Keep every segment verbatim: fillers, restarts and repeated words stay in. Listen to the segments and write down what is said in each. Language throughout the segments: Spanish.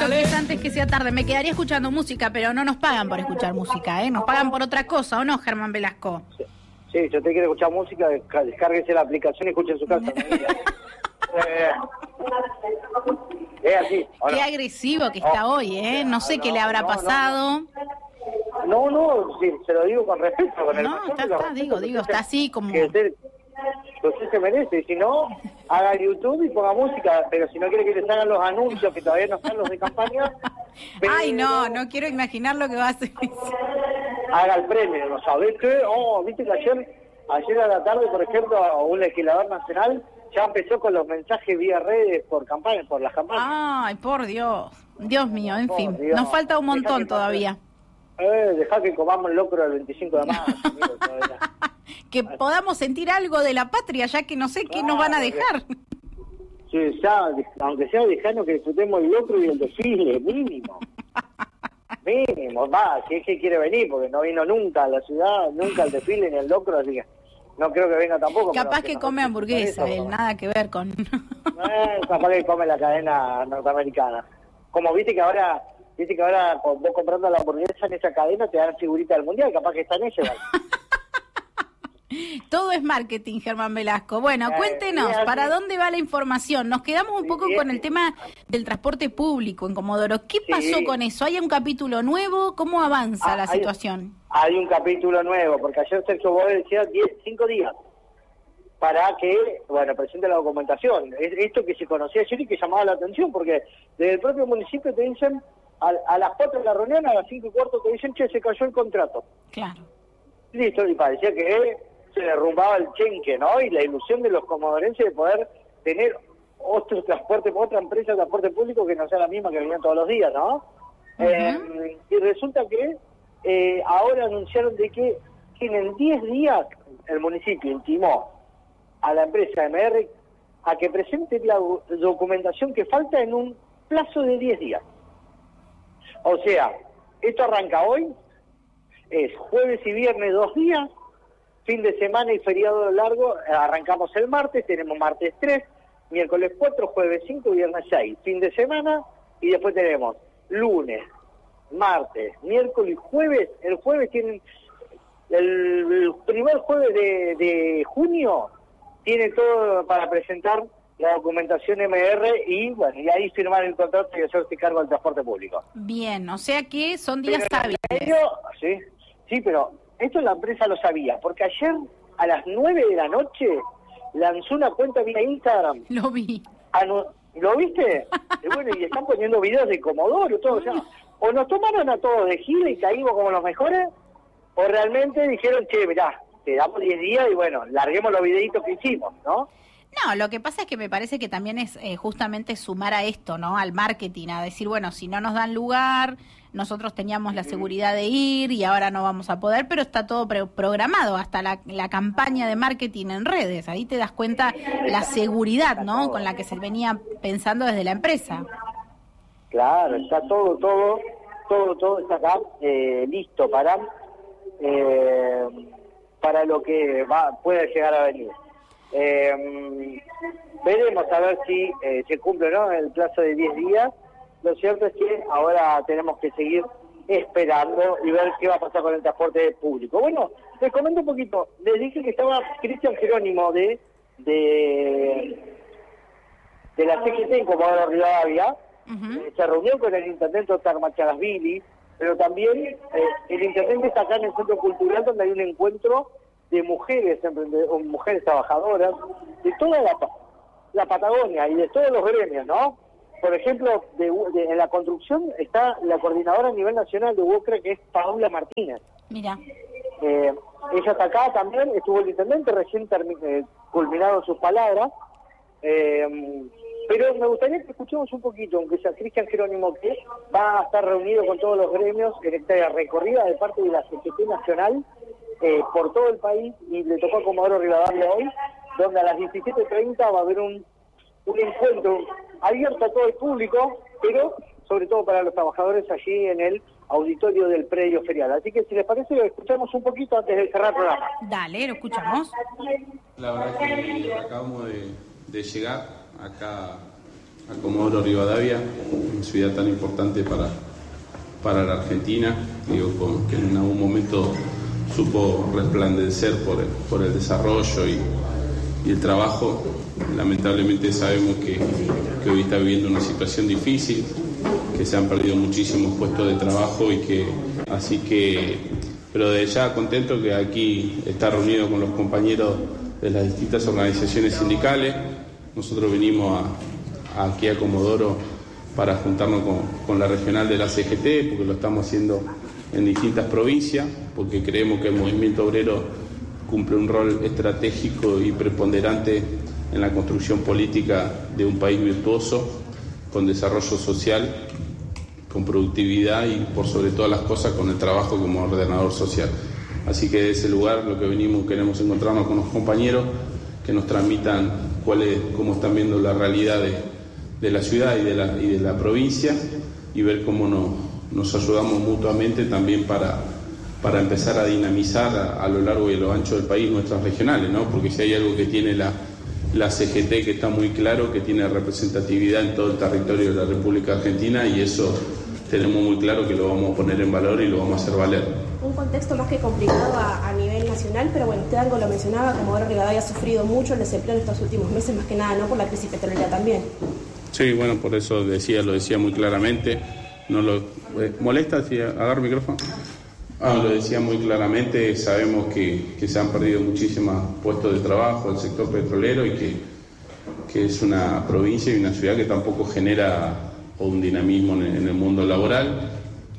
antes, antes que sea tarde, me quedaría escuchando música, pero no nos pagan por escuchar música, ¿eh? Nos pagan por otra cosa, ¿o no, Germán Velasco? Sí, sí, si usted quiere escuchar música, descárguese la aplicación y escuche en su casa. eh, es así. Qué no? agresivo que está oh, hoy, ¿eh? No sé no, qué le habrá no, pasado. No, no, no sí, se lo digo con respeto. Con el no, está, está digo, digo, está así como... Que usted, que usted se merece, si no, haga YouTube y ponga música, pero si no quiere que les hagan los anuncios, que todavía no están los de campaña... Pero... Ay, no, no quiero imaginar lo que va a hacer. Haga el premio, ¿no sabés qué? Oh, viste que ayer, ayer a la tarde, por ejemplo, un legislador nacional ya empezó con los mensajes vía redes por campaña, por las campañas. Ay, por Dios, Dios mío, en por fin, Dios. Nos falta un montón todavía. Eh, dejá que comamos el locro del veinticinco de marzo. Que podamos sentir algo de la patria, ya que no sé qué ah, nos van a dejar. Sí, ya, aunque sea lejano, que disfrutemos el locro y el desfile, mínimo. Mínimo, va, si es que quiere venir, porque no vino nunca a la ciudad, nunca al desfile ni al locro, así que no creo que venga tampoco. Capaz que, que come hamburguesa, él, nada que ver con... Eh, capaz que come la cadena norteamericana. Como viste que ahora... Dice que ahora vos comprando la hamburguesa en esa cadena te dan figurita del mundial, capaz que está en ella. Todo es marketing, Germán Velasco. Bueno, eh, cuéntenos, ¿para dónde va la información? Nos quedamos un poco sí, con el tema del transporte público en Comodoro. ¿Qué sí. pasó con eso? ¿Hay un capítulo nuevo? ¿Cómo avanza ah, la hay, situación? Hay un capítulo nuevo, porque ayer Sergio Boder decía diez, cinco días para que, bueno, presente la documentación. Esto que se conocía ayer y que llamaba la atención, porque desde el propio municipio te dicen... A, a las cuatro de la reunión, a las cinco y cuarto te dicen, che, se cayó el contrato. Claro. Listo, y parecía que se derrumbaba el chenque, ¿no? Y la ilusión de los comodorenses de poder tener otro transporte, otra empresa de transporte público que no sea la misma que venían todos los días, ¿no? Uh-huh. eh, y resulta que eh, ahora anunciaron de que tienen diez días, el municipio intimó a la empresa M R a que presente la documentación que falta en un plazo de diez días. O sea, esto arranca hoy, es jueves y viernes dos días, fin de semana y feriado largo, arrancamos el martes, tenemos martes tres, miércoles cuatro, jueves cinco, viernes seis, fin de semana, y después tenemos lunes, martes, miércoles y jueves. El jueves tienen, el, el primer jueves de, de junio, tiene todo para presentar la documentación M R y bueno, y ahí firmar el contrato y hacerse cargo del transporte público. Bien, o sea que son días hábiles. Sí, sí, pero esto la empresa lo sabía, porque ayer a las nueve de la noche lanzó una cuenta vía Instagram. Lo vi. Anu ¿Lo viste? Y bueno, y están poniendo videos de Comodoro, todo, o sea, o nos tomaron a todos de gira y caímos como los mejores, o realmente dijeron, che, mirá, te damos diez días y bueno, larguemos los videitos que hicimos, ¿no? No, lo que pasa es que me parece que también es eh, justamente sumar a esto, ¿no? Al marketing, a decir, bueno, si no nos dan lugar, nosotros teníamos la seguridad de ir y ahora no vamos a poder, pero está todo pre programado, hasta la, la campaña de marketing en redes. Ahí te das cuenta la seguridad, ¿no? Con la que se venía pensando desde la empresa. Claro, está todo, todo, todo, todo está acá, eh, listo para, eh, para lo que va puede llegar a venir. Eh, veremos a ver si eh, se cumple o no el plazo de diez días. Lo cierto es que ahora tenemos que seguir esperando y ver qué va a pasar con el transporte público. Bueno, les comento un poquito. Les dije que estaba Cristian Jerónimo de de, de la C G T en Comodoro Rivadavia. Uh-huh. eh, se reunió con el intendente Oscar Machagasvili, pero también eh, el intendente está acá en el Centro Cultural, donde hay un encuentro de mujeres, mujeres trabajadoras, de toda la, la Patagonia y de todos los gremios, ¿no? Por ejemplo, de, de, en la construcción está la coordinadora a nivel nacional de UOCRA, que es Paula Martínez. Mira. Eh, ella está acá también, estuvo el intendente, recién eh, culminado sus palabras, eh, pero me gustaría que escuchemos un poquito, aunque sea Cristian Jerónimo, que va a estar reunido con todos los gremios en esta recorrida de parte de la C G T Nacional, Eh, por todo el país, y le tocó a Comodoro Rivadavia hoy, donde a las diecisiete treinta va a haber un, un encuentro abierto a todo el público, pero sobre todo para los trabajadores allí en el auditorio del predio ferial. Así que si les parece, lo escuchamos un poquito antes de cerrar el programa. Dale, lo escuchamos. La verdad que acabamos de, de llegar acá a Comodoro Rivadavia, una ciudad tan importante para, para la Argentina, digo, con, que en algún momento supo resplandecer por el, por el desarrollo y, y el trabajo. Lamentablemente sabemos que, que hoy está viviendo una situación difícil, que se han perdido muchísimos puestos de trabajo y que, así que, pero de ya contento que aquí está reunido con los compañeros de las distintas organizaciones sindicales. Nosotros venimos a, a aquí a Comodoro para juntarnos con, con la regional de la C G T, porque lo estamos haciendo en distintas provincias, porque creemos que el movimiento obrero cumple un rol estratégico y preponderante en la construcción política de un país virtuoso, con desarrollo social, con productividad y por sobre todas las cosas con el trabajo como ordenador social. Así que de ese lugar lo que venimos, queremos encontrarnos con los compañeros que nos transmitan cuál es, cómo están viendo la realidad de, de la ciudad y de la, y de la provincia, y ver cómo nos, nos ayudamos mutuamente también para, para empezar a dinamizar a, a lo largo y a lo ancho del país nuestras regionales, ¿no? Porque si hay algo que tiene la, la C G T, que está muy claro, que tiene representatividad en todo el territorio de la República Argentina, y eso tenemos muy claro que lo vamos a poner en valor y lo vamos a hacer valer. Un contexto más que complicado a, a nivel nacional, pero bueno, usted algo lo mencionaba, Comodoro Rivadavia ha sufrido mucho el desempleo en estos últimos meses, más que nada, ¿no?, por la crisis petrolera también. Sí, bueno, por eso decía, lo decía muy claramente. No lo eh, ¿Molesta si agarro el micrófono? Ah, lo decía muy claramente, sabemos que, que se han perdido muchísimos puestos de trabajo del sector petrolero y que, que es una provincia y una ciudad que tampoco genera un dinamismo en, en el mundo laboral.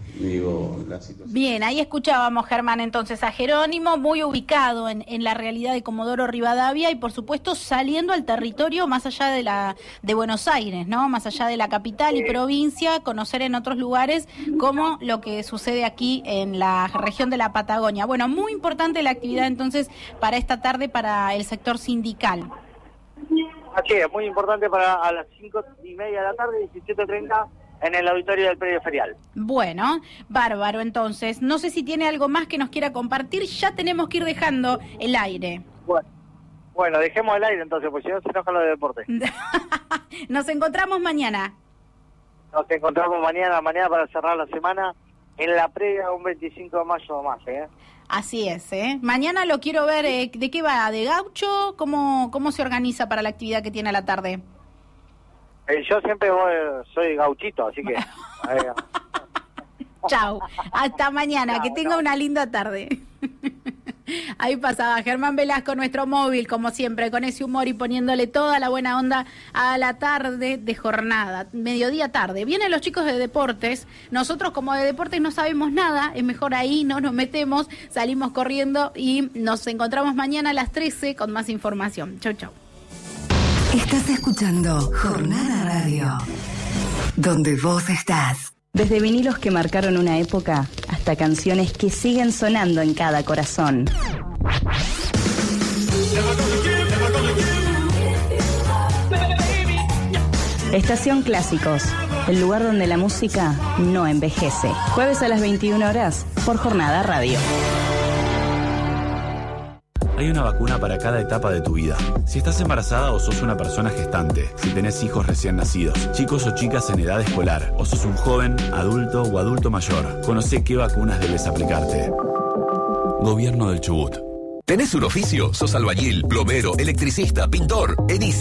Digo, la situación. Bien, ahí escuchábamos, Germán, entonces a Jerónimo, muy ubicado en, en la realidad de Comodoro Rivadavia y por supuesto saliendo al territorio más allá de la de Buenos Aires, ¿no? Más allá de la capital y provincia, conocer en otros lugares como lo que sucede aquí en la región de la Patagonia. Bueno, muy importante la actividad entonces para esta tarde para el sector sindical. Así es, muy importante para a las cinco y media de la tarde, diecisiete treinta, en el auditorio del predio ferial. Bueno, bárbaro, entonces. No sé si tiene algo más que nos quiera compartir. Ya tenemos que ir dejando el aire. Bueno, bueno dejemos el aire entonces, porque si no se enoja lo de deporte. Nos encontramos mañana. Nos encontramos mañana, mañana para cerrar la semana en la previa un veinticinco de mayo o más, ¿eh? Así es, ¿eh? Mañana lo quiero ver, eh, ¿de qué va? ¿De gaucho? ¿Cómo, cómo se organiza para la actividad que tiene a la tarde? Eh, yo siempre voy, soy gauchito, así que... Chau, hasta mañana, chau, que tenga chau. Una linda tarde. Ahí pasaba Germán Velasco, nuestro móvil, como siempre, con ese humor y poniéndole toda la buena onda a la tarde de jornada, mediodía tarde. Vienen los chicos de deportes, nosotros como de deportes no sabemos nada, es mejor ahí, no nos metemos, salimos corriendo y nos encontramos mañana a las trece con más información. Chau, chau. Estás escuchando Jornada Radio, donde vos estás. Desde vinilos que marcaron una época hasta canciones que siguen sonando en cada corazón. Estación Clásicos, el lugar donde la música no envejece. Jueves a las veintiuna horas por Jornada Radio. Hay una vacuna para cada etapa de tu vida. Si estás embarazada o sos una persona gestante, si tenés hijos recién nacidos, chicos o chicas en edad escolar, o sos un joven, adulto o adulto mayor, conocé qué vacunas debes aplicarte. Gobierno del Chubut. ¿Tenés un oficio? ¿Sos albañil, plomero, electricista, pintor? En